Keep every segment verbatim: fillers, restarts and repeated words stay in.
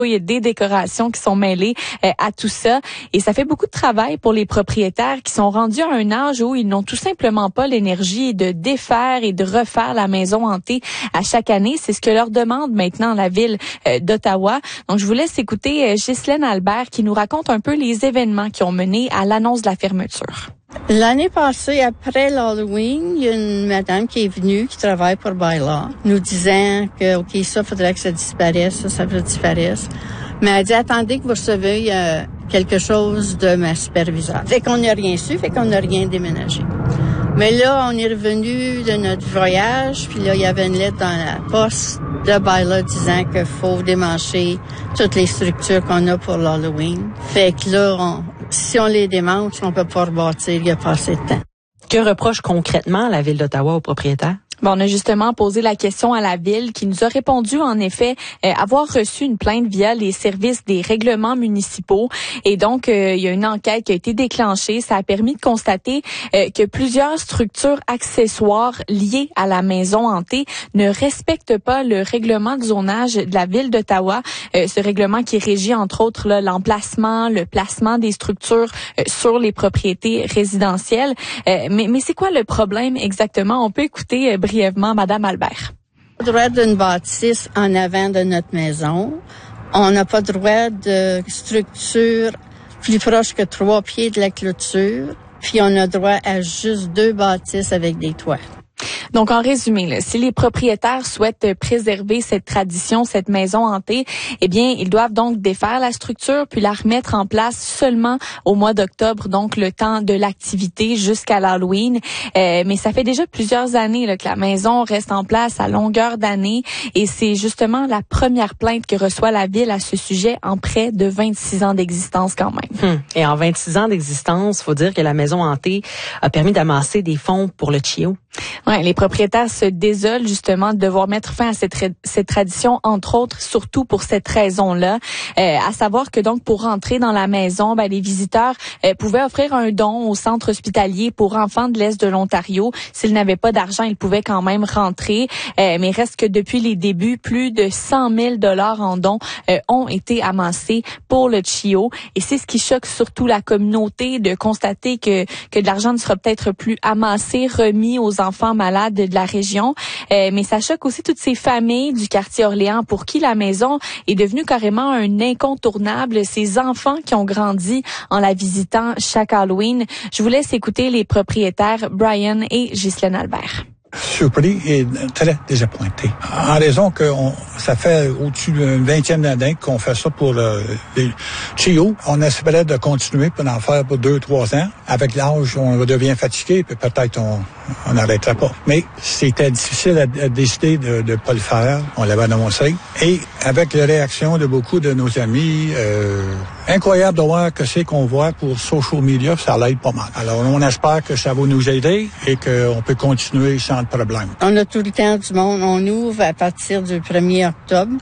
Il y a des décorations qui sont mêlées euh, à tout ça. Et ça fait beaucoup de travail pour les propriétaires qui sont rendus à un âge où ils n'ont tout simplement pas l'énergie de défaire et de refaire la maison hantée à chaque année. C'est ce que leur demande maintenant la ville euh, d'Ottawa. Donc, je vous laisse écouter euh, Ghislaine Albert qui nous raconte un peu les événements qui ont mené à l'annonce de la fermeture. L'année passée, après l'Halloween, il y a une madame qui est venue, qui travaille pour Bylaw, nous disant que, OK, ça, faudrait que ça disparaisse, ça, ça faudrait que ça disparaisse. Mais elle dit, attendez que vous recevez euh, quelque chose de ma superviseure. Fait qu'on n'a rien su, fait qu'on n'a rien déménagé. Mais là, on est revenu de notre voyage, puis là, il y avait une lettre dans la poste de Bylaw disant qu'il faut démancher toutes les structures qu'on a pour l'Halloween. Fait que là, on, si on les démanche, on peut pas rebâtir, il n'y a pas assez de temps. Que reproche concrètement la Ville d'Ottawa aux propriétaires? Bon, on a justement posé la question à la ville qui nous a répondu en effet euh, avoir reçu une plainte via les services des règlements municipaux et donc euh, il y a une enquête qui a été déclenchée. Ça a permis de constater euh, que plusieurs structures accessoires liées à la maison hantée ne respectent pas le règlement de zonage de la ville d'Ottawa. Euh, ce règlement qui régit entre autres là, l'emplacement, le placement des structures euh, sur les propriétés résidentielles. Euh, mais mais c'est quoi le problème exactement? On peut écouter euh, brièvement Madame Albert. On n'a pas le droit d'une bâtisse en avant de notre maison. On n'a pas le droit de structure plus proche que trois pieds de la clôture. Puis on a droit à juste deux bâtisses avec des toits. Donc, en résumé, là, si les propriétaires souhaitent préserver cette tradition, cette maison hantée, eh bien, ils doivent donc défaire la structure puis la remettre en place seulement au mois d'octobre, donc le temps de l'activité jusqu'à l'Halloween. Euh, mais ça fait déjà plusieurs années là, que la maison reste en place à longueur d'année et c'est justement la première plainte que reçoit la ville à ce sujet en près de vingt-six ans d'existence quand même. Hum. Et en vingt-six ans d'existence, faut dire que la maison hantée a permis d'amasser des fonds pour le C H I O. Ouais, les propriétaires se désolent justement de devoir mettre fin à cette, cette tradition, entre autres, surtout pour cette raison-là. Euh, à savoir que donc pour rentrer dans la maison, ben, les visiteurs euh, pouvaient offrir un don au centre hospitalier pour enfants de l'Est de l'Ontario. S'ils n'avaient pas d'argent, ils pouvaient quand même rentrer. Euh, mais reste que depuis les débuts, plus de cent mille dollars en dons euh, ont été amassés pour le C H I O. Et c'est ce qui choque surtout la communauté de constater que, que de l'argent ne sera peut-être plus amassé, remis aux enfants malades de la région. Euh, mais ça choque aussi toutes ces familles du quartier Orléans pour qui la maison est devenue carrément un incontournable. Ces enfants qui ont grandi en la visitant chaque Halloween. Je vous laisse écouter les propriétaires Brian et Ghislaine Albert. Surpris et très désappointé. En raison que on, ça fait au-dessus d'une vingtaine d'années qu'on fait ça pour le, les C H I O. On espérait de continuer pour en faire pour deux, trois ans. Avec l'âge, on devient fatigué, puis peut-être on on n'arrêtera pas. Mais c'était difficile à, à décider de ne pas le faire. On l'avait annoncé. Et avec les réactions de beaucoup de nos amis, euh, incroyable de voir que c'est qu'on voit pour social media, ça l'aide pas mal. Alors, on espère que ça va nous aider et qu'on peut continuer sans problème. On a tout le temps du monde. On ouvre à partir du premier octobre,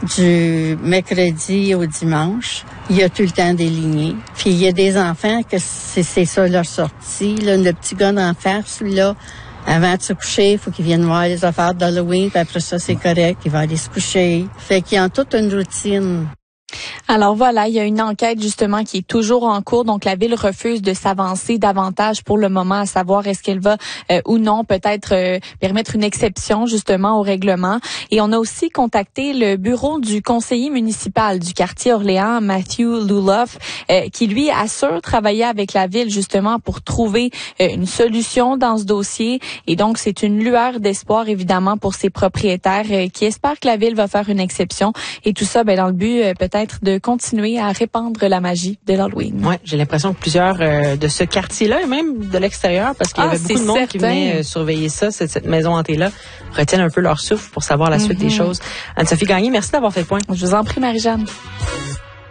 du mercredi au dimanche. Il y a tout le temps des lignées. Puis il y a des enfants que c'est, c'est ça leur sortie. Là, le petit gars d'en face, là, avant de se coucher, il faut qu'il vienne voir les affaires d'Halloween. Puis après ça, c'est correct. Il va aller se coucher. Fait qu'ils ont toute une routine. Alors voilà, il y a une enquête justement qui est toujours en cours. Donc la ville refuse de s'avancer davantage pour le moment, à savoir est-ce qu'elle va euh, ou non peut-être euh, permettre une exception justement au règlement. Et on a aussi contacté le bureau du conseiller municipal du quartier Orléans, Matthew Luloff, euh, qui lui assure travailler avec la ville justement pour trouver euh, une solution dans ce dossier. Et donc c'est une lueur d'espoir évidemment pour ses propriétaires euh, qui espèrent que la ville va faire une exception. Et tout ça, ben dans le but euh, peut-être de continuer à répandre la magie de l'Halloween. Ouais, j'ai l'impression que plusieurs euh, de ce quartier-là et même de l'extérieur, parce qu'il y ah, avait beaucoup de monde certain. qui venait euh, surveiller ça, cette, cette maison hantée-là, retiennent un peu leur souffle pour savoir la suite mm-hmm. des choses. Anne-Sophie Gagné, merci d'avoir fait le point. Je vous en prie, Marie-Jeanne.